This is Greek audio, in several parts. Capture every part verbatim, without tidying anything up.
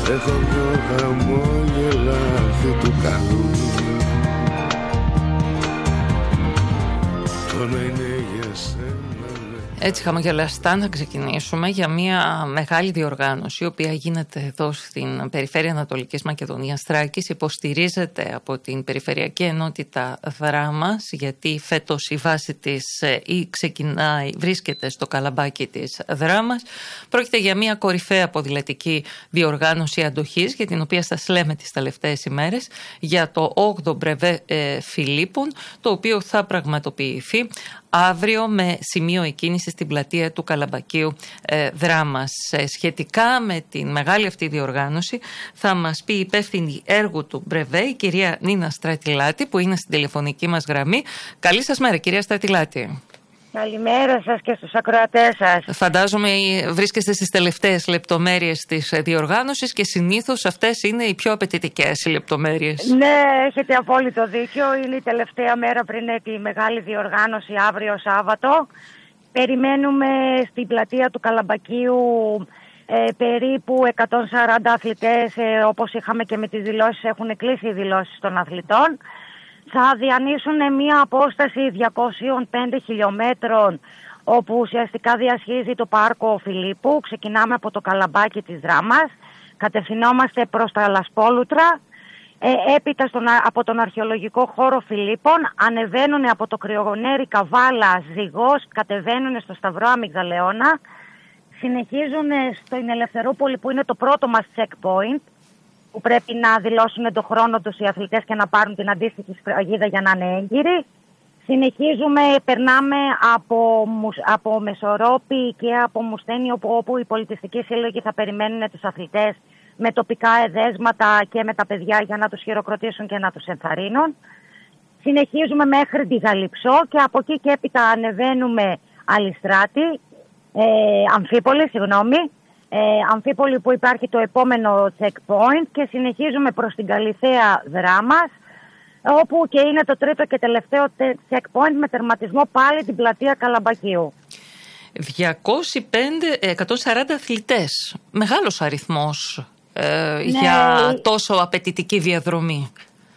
έχω δυο χαμόγελα αυτή του καλού. Το να είναι για σένα. Έτσι χαμογελαστά να ξεκινήσουμε για μια μεγάλη διοργάνωση η οποία γίνεται εδώ στην περιφέρεια Ανατολικής Μακεδονίας Θράκης, υποστηρίζεται από την Περιφερειακή Ενότητα Δράμας, γιατί φέτος η βάση της ή ξεκινάει, βρίσκεται στο καλαμπάκι της Δράμας. Πρόκειται για μια κορυφαία ποδηλατική διοργάνωση αντοχής, για την οποία σας λέμε τις τελευταίες ημέρες, για το όγδοο Μπρεβέ ε, Φιλίππων, το οποίο θα πραγματοποιηθεί αύριο με σημείο εκκίνηση στην πλατεία του Καλαμπακίου ε, Δράμας. Ε, σχετικά με την μεγάλη αυτή διοργάνωση θα μας πει η υπεύθυνη έργου του Μπρεβέ, η κυρία Νίνα Στρατιλάτη, που είναι στην τηλεφωνική μας γραμμή. Καλή σας μέρα, κυρία Στρατιλάτη. Καλημέρα σας και στους ακροατές σας. Φαντάζομαι βρίσκεστε στις τελευταίες λεπτομέρειες της διοργάνωσης και συνήθως αυτές είναι οι πιο απαιτητικές οι λεπτομέρειες. Ναι, έχετε απόλυτο δίκιο. Είναι η τελευταία μέρα πριν τη μεγάλη διοργάνωση, αύριο Σάββατο. Περιμένουμε στην πλατεία του Καλαμπακίου ε, περίπου εκατόν σαράντα αθλητές, ε, όπως είχαμε και με τις δηλώσεις, έχουν κλείσει οι δηλώσεις των αθλητών. Θα διανύσουν μια απόσταση διακόσιων πέντε χιλιόμετρων, όπου ουσιαστικά διασχίζει το πάρκο Φιλίππου. Ξεκινάμε από το καλαμπάκι της Δράμας, κατευθυνόμαστε προς τα Λασπόλουτρα, ε, έπειτα στον, από τον αρχαιολογικό χώρο Φιλίππων, ανεβαίνουν από το κρυογονέρι Καβάλα Ζυγός, κατεβαίνουν στο Σταυρό Αμυγδαλεώνα, συνεχίζουν στην Ελευθερούπολη που είναι το πρώτο μας checkpoint, που πρέπει να δηλώσουν τον χρόνο τους οι αθλητές και να πάρουν την αντίστοιχη σφραγίδα για να είναι έγκυροι. Συνεχίζουμε, περνάμε από, από Μεσορόπη και από Μουσθένη, όπου, όπου οι πολιτιστικοί σύλλογοι θα περιμένουν τους αθλητές με τοπικά εδέσματα και με τα παιδιά για να τους χειροκροτήσουν και να τους ενθαρρύνουν. Συνεχίζουμε μέχρι τη Γαλιψό και από εκεί και έπειτα ανεβαίνουμε Αλιστράτη, ε, Αμφίπολη, συγγνώμη. Ε, Αμφίπολη που υπάρχει το επόμενο checkpoint, και συνεχίζουμε προς την Καλυθέα Δράμας, όπου και είναι το τρίτο και τελευταίο checkpoint με τερματισμό πάλι την πλατεία Καλαμπακίου. διακόσιοι πέντε, εκατόν σαράντα αθλητές, μεγάλος αριθμός ε, ναι, για τόσο απαιτητική διαδρομή.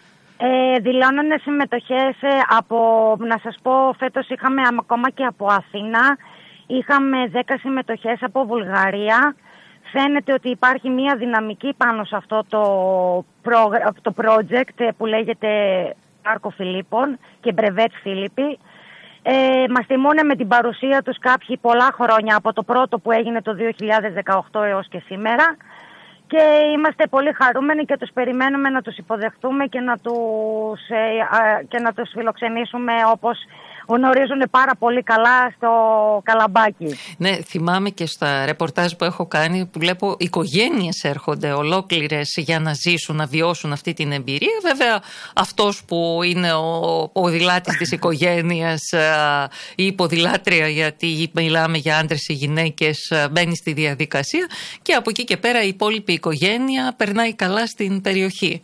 Ε, δηλώνουν συμμετοχές από, να σας πω, φέτος είχαμε ακόμα και από Αθήνα. Είχαμε δέκα συμμετοχές από Βουλγαρία. Φαίνεται ότι υπάρχει μια δυναμική πάνω σε αυτό το, προ, το project που λέγεται Πάρκο Φιλίππων και Μπρεβέτ Φίλιππη. Ε, μας τιμούν με την παρουσία τους κάποιοι πολλά χρόνια, από το πρώτο που έγινε το δύο χιλιάδες δεκαοκτώ έως και σήμερα. Και είμαστε πολύ χαρούμενοι και τους περιμένουμε να τους υποδεχτούμε και να τους, ε, και να τους φιλοξενήσουμε όπως γνωρίζουν πάρα πολύ καλά στο καλαμπάκι. Ναι, θυμάμαι και στα ρεπορτάζ που έχω κάνει που βλέπω οικογένειες έρχονται ολόκληρες για να ζήσουν, να βιώσουν αυτή την εμπειρία. Βέβαια αυτός που είναι ο ποδηλάτης της οικογένειας ή η ποδηλάτρια, γιατί μιλάμε για άντρες ή γυναίκες, μπαίνει στη διαδικασία και από εκεί και πέρα η υπόλοιπη οικογένεια περνάει καλά στην περιοχή.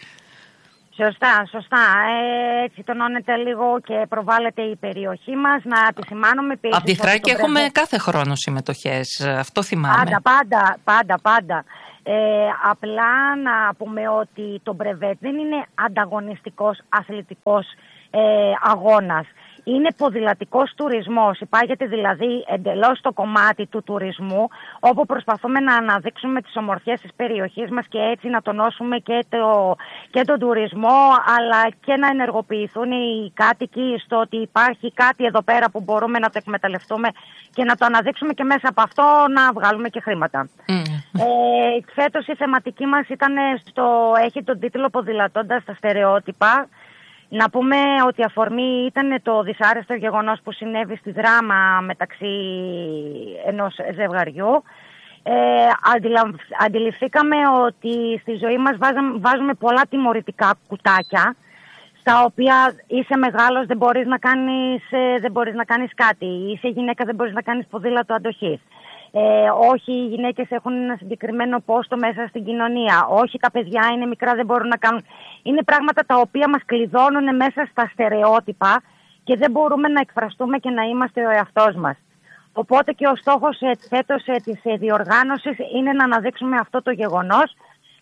Σωστά, σωστά. Ε, έτσι τονώνεται λίγο και προβάλλεται η περιοχή μας. Να επισημάνουμε επίσης. Από τη Θράκη έχουμε Μπρεβέ... κάθε χρόνο συμμετοχές. Αυτό θυμάμαι. Πάντα, πάντα, πάντα, πάντα. Ε, απλά να πούμε ότι το Μπρεβέτ δεν είναι ανταγωνιστικός αθλητικός ε, αγώνας. Είναι ποδηλατικός τουρισμός. Υπάγεται δηλαδή εντελώς το κομμάτι του τουρισμού, όπου προσπαθούμε να αναδείξουμε τις ομορφιές της περιοχής μας και έτσι να τονώσουμε και, το, και τον τουρισμό, αλλά και να ενεργοποιηθούν οι κάτοικοι στο ότι υπάρχει κάτι εδώ πέρα που μπορούμε να το εκμεταλλευτούμε και να το αναδείξουμε και μέσα από αυτό να βγάλουμε και χρήματα. Mm. Ε, φέτος η θεματική μας ήταν στο, έχει τον τίτλο «Ποδηλατώντας τα στερεότυπα». Να πούμε ότι αφορμή ήταν το δυσάρεστο γεγονός που συνέβη στη Δράμα μεταξύ ενός ζευγαριού. Ε, αντιλαμ, αντιληφθήκαμε ότι στη ζωή μας βάζαμε, βάζουμε πολλά τιμωρητικά κουτάκια, στα οποία είσαι μεγάλος, δεν μπορείς να κάνεις, δεν μπορείς να κάνεις κάτι. Είσαι γυναίκα, δεν μπορείς να κάνεις ποδήλατο αντοχής. Ε, όχι, οι γυναίκες έχουν ένα συγκεκριμένο πόστο μέσα στην κοινωνία. Όχι, τα παιδιά είναι μικρά, δεν μπορούν να κάνουν. Είναι πράγματα τα οποία μας κλειδώνουν μέσα στα στερεότυπα και δεν μπορούμε να εκφραστούμε και να είμαστε ο εαυτός μας. Οπότε και ο στόχος φέτος της διοργάνωσης είναι να αναδείξουμε αυτό το γεγονός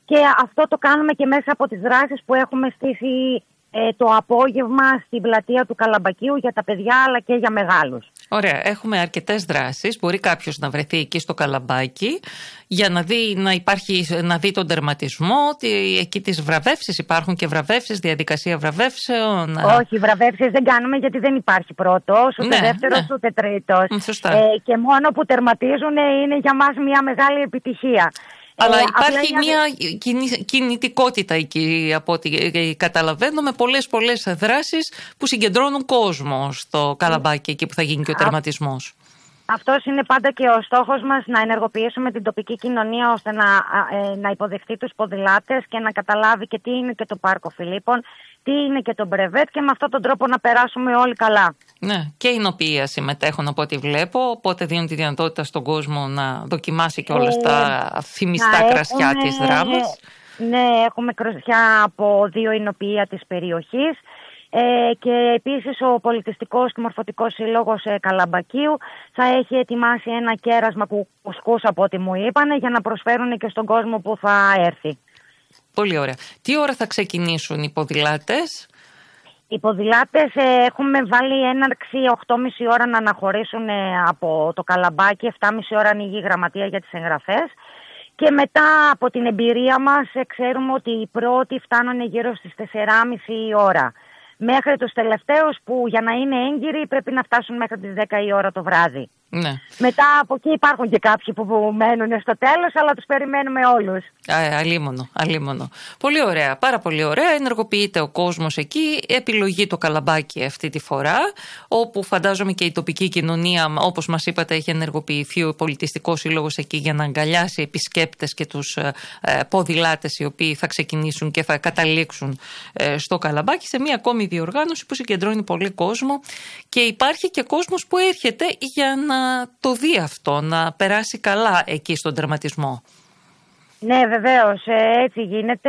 και αυτό το κάνουμε και μέσα από τις δράσεις που έχουμε στήσει ε, το απόγευμα στην πλατεία του Καλαμπακίου για τα παιδιά αλλά και για μεγάλους. Ωραία, έχουμε αρκετές δράσεις. Μπορεί κάποιος να βρεθεί εκεί στο Καλαμπάκι για να δει, να υπάρχει, να δει τον τερματισμό, ότι εκεί τις βραβεύσεις υπάρχουν και βραβεύσεις, διαδικασία βραβεύσεων. Όχι, βραβεύσεις δεν κάνουμε γιατί δεν υπάρχει πρώτος, ούτε ναι, δεύτερος, ναι. ούτε τρίτος. Ε, και μόνο που τερματίζουν είναι για μας μια μεγάλη επιτυχία. Αλλά ε, υπάρχει για... μια κινητικότητα εκεί, από ό,τι καταλαβαίνω, με πολλές πολλές δράσεις που συγκεντρώνουν κόσμο στο Καλαμπάκι, εκεί που θα γίνει και ο τερματισμός. Αυτός είναι πάντα και ο στόχος μας, να ενεργοποιήσουμε την τοπική κοινωνία ώστε να, ε, να υποδεχτεί τους ποδηλάτες και να καταλάβει και τι είναι και το Πάρκο Φιλίππων, τι είναι και το Μπρεβέτ, και με αυτόν τον τρόπο να περάσουμε όλοι καλά. Ναι, και οι νοποιοί συμμετέχουν από ό,τι βλέπω, οπότε δίνουν τη δυνατότητα στον κόσμο να δοκιμάσει και όλα ε, τα φημιστά κρασιά έχουμε, της Δράμας. Ναι, έχουμε κρασιά από δύο εινοποιεία της περιοχής. Ε, και επίσης ο Πολιτιστικός και Μορφωτικός Σύλλογος ε, Καλαμπακίου θα έχει ετοιμάσει ένα κέρασμα κουσκούς από ό,τι μου είπανε, για να προσφέρουν και στον κόσμο που θα έρθει. Πολύ ωραία. Τι ώρα θα ξεκινήσουν οι ποδηλάτες? Οι ποδηλάτες ε, έχουμε βάλει έναρξη οκτώ και μισή ώρα να αναχωρήσουν ε, από το Καλαμπάκι, επτά και μισή ώρα ανοίγει η γραμματεία για τις εγγραφές. Και μετά από την εμπειρία μας ε, ξέρουμε ότι οι πρώτοι φτάνουν γύρω στις τέσσερις και μισή η ώρα. Μέχρι τους τελευταίους που για να είναι έγκυροι πρέπει να φτάσουν μέχρι τις δέκα η ώρα το βράδυ. Ναι. Μετά από εκεί υπάρχουν και κάποιοι που μένουν στο τέλος, αλλά τους περιμένουμε όλους. Α, αλίμονο, αλίμονο. Πολύ ωραία, πάρα πολύ ωραία. Ενεργοποιείται ο κόσμος εκεί. Επιλογή το Καλαμπάκι αυτή τη φορά, όπου φαντάζομαι και η τοπική κοινωνία, όπως μας είπατε, έχει ενεργοποιηθεί ο Πολιτιστικός Σύλλογος εκεί για να αγκαλιάσει επισκέπτες και τους ε, ποδηλάτες οι οποίοι θα ξεκινήσουν και θα καταλήξουν ε, στο Καλαμπάκι, σε μια ακόμη διοργάνωση που συγκεντρώνει πολύ κόσμο, και υπάρχει και κόσμος που έρχεται για να το δει αυτό, να περάσει καλά εκεί στον τερματισμό. Ναι, βεβαίως, έτσι γίνεται.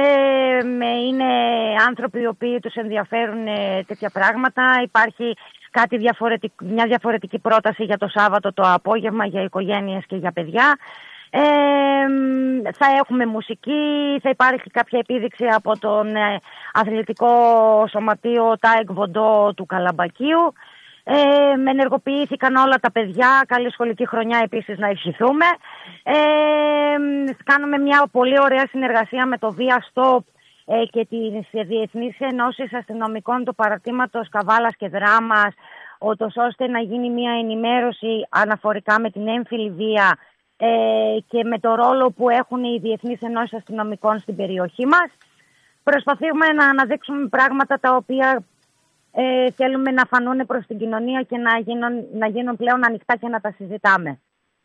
Είναι άνθρωποι οι οποίοι τους ενδιαφέρουν τέτοια πράγματα. Υπάρχει κάτι διαφορετικ... μια διαφορετική πρόταση για το Σάββατο το απόγευμα για οικογένειες και για παιδιά. Ε, θα έχουμε μουσική, θα υπάρχει κάποια επίδειξη από τον αθλητικό σωματείο ΤΑΕΚ Βοντό του Καλαμπακίου. Ε, ενεργοποιήθηκαν όλα τα παιδιά, καλή σχολική χρονιά επίσης να ευχηθούμε. Ε, κάνουμε μια πολύ ωραία συνεργασία με το Βία Stop ε, και τις Διεθνείς Ενώσεις Αστυνομικών του Παρατήματος Καβάλας και Δράμας, ώστε να γίνει μια ενημέρωση αναφορικά με την έμφυλη βία ε, και με το ρόλο που έχουν οι Διεθνείς Ενώσεις Αστυνομικών στην περιοχή μας. Προσπαθούμε να αναδείξουμε πράγματα τα οποία Ε, θέλουμε να φανούν προς την κοινωνία και να γίνουν, να γίνουν πλέον ανοιχτά και να τα συζητάμε.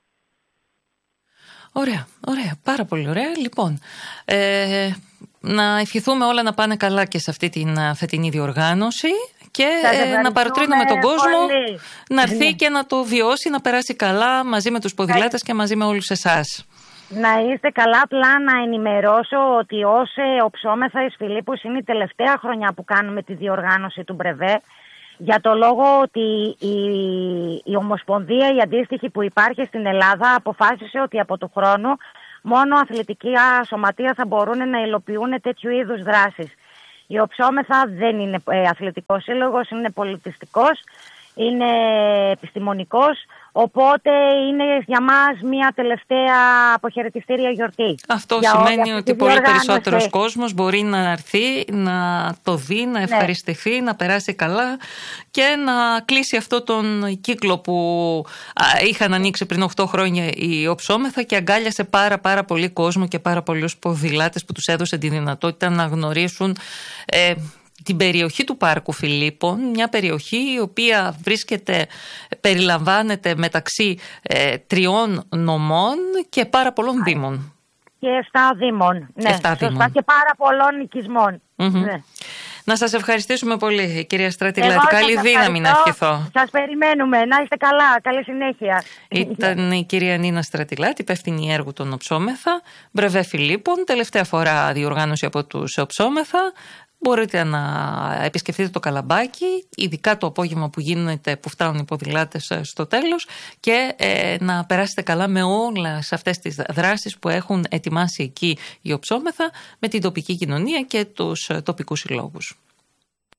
Ωραία, ωραία, πάρα πολύ ωραία. Λοιπόν, ε, να ευχηθούμε όλα να πάνε καλά και σε αυτή την φετινή διοργάνωση και ε, να παροτρύνουμε τον κόσμο πολύ. να έρθει ναι. και να το βιώσει, να περάσει καλά μαζί με τους ποδηλάτες και μαζί με όλους εσάς. Να είστε καλά, απλά να ενημερώσω ότι ως οψόμεθα εις Φιλίππους είναι η τελευταία χρονιά που κάνουμε τη διοργάνωση του Μπρεβέ, για το λόγο ότι η, η Ομοσπονδία, η αντίστοιχη που υπάρχει στην Ελλάδα, αποφάσισε ότι από του χρόνου μόνο αθλητική σωματεία θα μπορούν να υλοποιούν τέτοιου είδους δράσεις. Η οψόμεθα δεν είναι αθλητικός σύλλογος, είναι πολιτιστικός, είναι επιστημονικός. Οπότε είναι για μας μια τελευταία αποχαιρετιστήρια γιορτή. Αυτό σημαίνει ότι πολύ περισσότερος κόσμος μπορεί να έρθει, να το δει, να ευχαριστηθεί, ναι. να περάσει καλά και να κλείσει αυτό τον κύκλο που είχαν ανοίξει πριν οκτώ χρόνια η Οψόμεθα και αγκάλιασε πάρα πάρα πολύ κόσμο και πάρα πολλούς ποδηλάτες που τους έδωσε τη δυνατότητα να γνωρίσουν ε, την περιοχή του Πάρκου Φιλίππων, μια περιοχή η οποία βρίσκεται, περιλαμβάνεται μεταξύ ε, τριών νομών και πάρα πολλών δήμων. Και εφτά δήμων, ναι, εφτά σωστά, δήμων. Και πάρα πολλών οικισμών. Mm-hmm. Ναι. Να σας ευχαριστήσουμε πολύ, κυρία Στρατιλάτη. Καλή δύναμη να ευχηθώ. Σας περιμένουμε. Να είστε καλά. Καλή συνέχεια. Ήταν η κυρία Νίνα Στρατιλάτη, υπεύθυνη έργου των Οψόμεθα. Μπρεβέ Φιλίππων, τελευταία φορά διοργάνωση από τους Οψόμεθα. μπορείτε να επισκεφτείτε το Καλαμπάκι, ειδικά το απόγευμα που γίνεται, που φτάνουν οι ποδηλάτες στο τέλος, και ε, να περάσετε καλά με όλες αυτές τις δράσεις που έχουν ετοιμάσει εκεί οι Οψόμεθα, με την τοπική κοινωνία και τους τοπικούς συλλόγους.